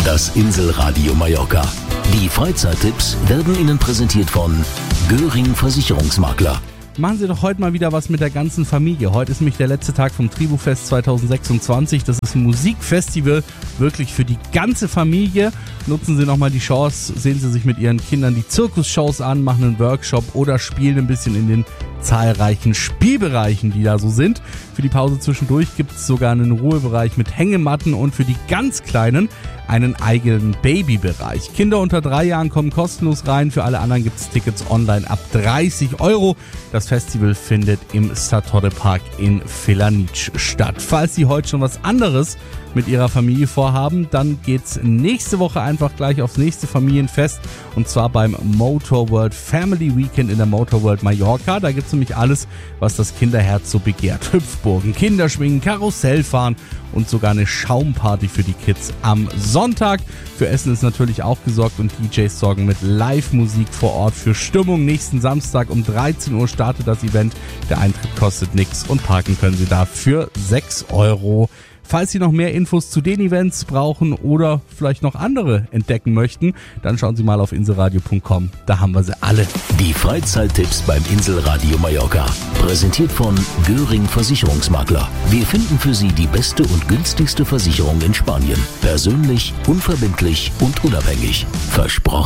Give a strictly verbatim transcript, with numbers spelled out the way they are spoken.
Das Inselradio Mallorca. Die Freizeittipps werden Ihnen präsentiert von Göring Versicherungsmakler. Machen Sie doch heute mal wieder was mit der ganzen Familie. Heute ist nämlich der letzte Tag vom Tribufest zwanzig sechsundzwanzig. Das ist ein Musikfestival, wirklich für die ganze Familie. Nutzen Sie nochmal die Chance, sehen Sie sich mit Ihren Kindern die Zirkusshows an, machen einen Workshop oder spielen ein bisschen in den zahlreichen Spielbereichen, die da so sind. Für die Pause zwischendurch gibt es sogar einen Ruhebereich mit Hängematten und für die ganz Kleinen einen eigenen Babybereich. Kinder unter drei Jahren kommen kostenlos rein, für alle anderen gibt es Tickets online ab dreißig Euro. Das Festival findet im Satorre Park in Felanitsch statt. Falls Sie heute schon was anderes mit Ihrer Familie vorhaben, dann geht's nächste Woche einfach gleich aufs nächste Familienfest und zwar beim Motor World Family Weekend in der Motor World Mallorca. Da gibt's nämlich alles, was das Kinderherz so begehrt. Hüpfburgen, Kinderschwingen, Karussellfahren und sogar eine Schaumparty für die Kids am Sonntag. Für Essen ist natürlich auch gesorgt und D Js sorgen mit Live-Musik vor Ort für Stimmung. Nächsten Samstag um dreizehn Uhr startet das Event. Der Eintritt kostet nichts und parken können Sie da für sechs Euro. Falls Sie noch mehr Infos zu den Events brauchen oder vielleicht noch andere entdecken möchten, dann schauen Sie mal auf inselradio punkt com. Da haben wir sie alle. Die Freizeittipps beim Inselradio Mallorca. Präsentiert von Göring Versicherungsmakler. Wir finden für Sie die beste und günstigste Versicherung in Spanien. Persönlich, unverbindlich und unabhängig. Versprochen.